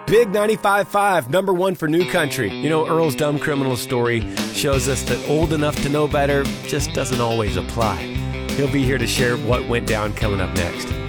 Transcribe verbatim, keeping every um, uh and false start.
Big ninety-five point five, number one for New Country. You know, Earl's Dumb Criminal story shows us that old enough to know better just doesn't always apply. He'll be here to share what went down coming up next.